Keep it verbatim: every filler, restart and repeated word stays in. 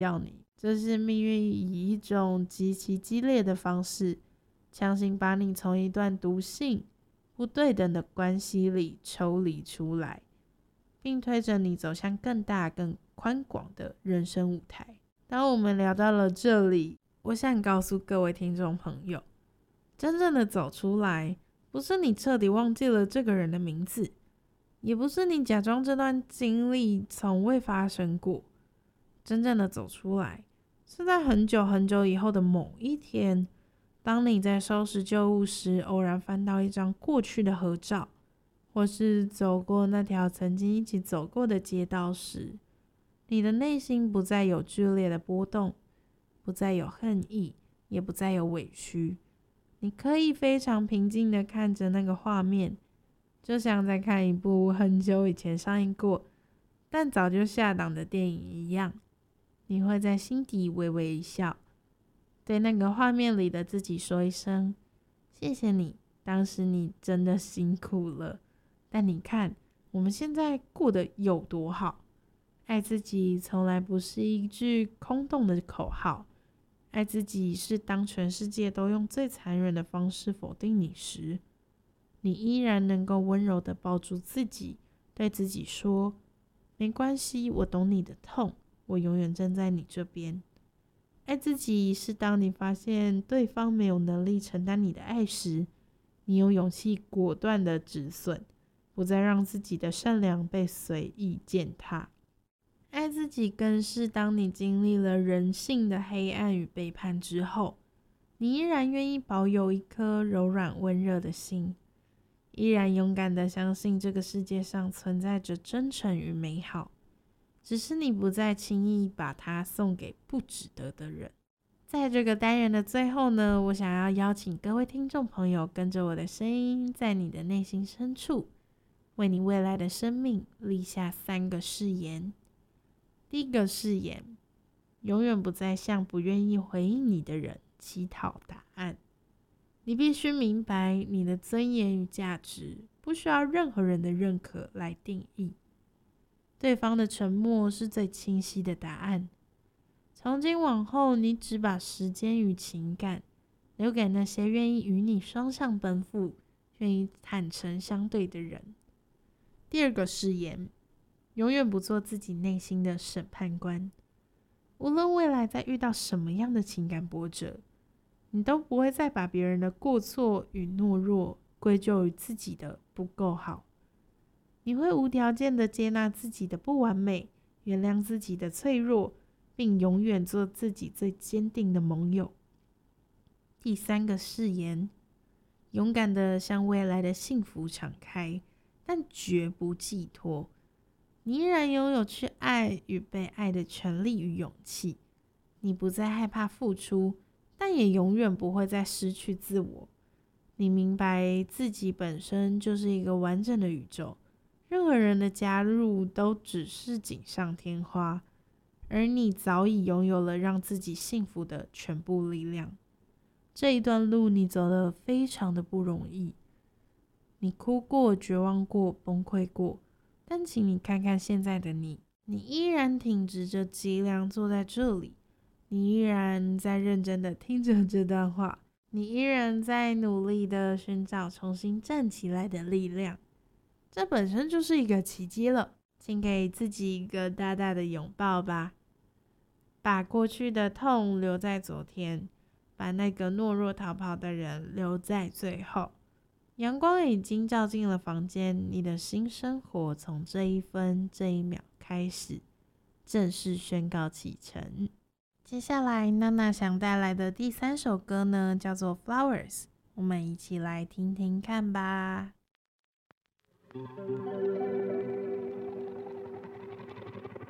要你，这是命运以一种极其激烈的方式，强行把你从一段毒性、不对等的关系里抽离出来，并推着你走向更大、更宽广的人生舞台。当我们聊到了这里，我想告诉各位听众朋友，真正的走出来，不是你彻底忘记了这个人的名字，也不是你假装这段经历从未发生过。真正的走出来，是在很久很久以后的某一天，当你在收拾旧物时，偶然翻到一张过去的合照，或是走过那条曾经一起走过的街道时，你的内心不再有剧烈的波动，不再有恨意，也不再有委屈。你可以非常平静地看着那个画面，就像在看一部很久以前上映过但早就下档的电影一样。你会在心底微微一笑，对那个画面里的自己说一声谢谢你，当时你真的辛苦了，但你看我们现在过得有多好。爱自己从来不是一句空洞的口号，爱自己是当全世界都用最残忍的方式否定你时，你依然能够温柔地抱住自己，对自己说没关系，我懂你的痛，我永远站在你这边。爱自己是当你发现对方没有能力承担你的爱时，你有勇气果断的止损，不再让自己的善良被随意践踏。爱自己更是当你经历了人性的黑暗与背叛之后，你依然愿意保有一颗柔软温热的心，依然勇敢的相信这个世界上存在着真诚与美好，只是你不再轻易把它送给不值得的人。在这个单元的最后呢，我想要邀请各位听众朋友跟着我的声音，在你的内心深处，为你未来的生命立下三个誓言。第一个誓言，永远不再向不愿意回应你的人乞讨答案。你必须明白，你的尊严与价值不需要任何人的认可来定义。对方的沉默是最清晰的答案。从今往后，你只把时间与情感留给那些愿意与你双向奔赴、愿意坦诚相对的人。第二个誓言，永远不做自己内心的审判官。无论未来再遇到什么样的情感波折，你都不会再把别人的过错与懦弱归咎于自己的不够好。你会无条件的接纳自己的不完美，原谅自己的脆弱，并永远做自己最坚定的盟友。第三个誓言，勇敢的向未来的幸福敞开，但绝不寄托。你依然拥有去爱与被爱的权利与勇气。你不再害怕付出，但也永远不会再失去自我。你明白自己本身就是一个完整的宇宙，任何人的加入都只是锦上添花，而你早已拥有了让自己幸福的全部力量。这一段路你走得非常的不容易，你哭过、绝望过、崩溃过，但请你看看现在的你，你依然挺直着脊梁坐在这里，你依然在认真的听着这段话，你依然在努力的寻找重新站起来的力量。这本身就是一个奇迹了，请给自己一个大大的拥抱吧。把过去的痛留在昨天，把那个懦弱逃跑的人留在最后。阳光已经照进了房间，你的新生活从这一分这一秒开始正式宣告启程。接下来娜娜想带来的第三首歌呢，叫做 Flowers， 我们一起来听听看吧。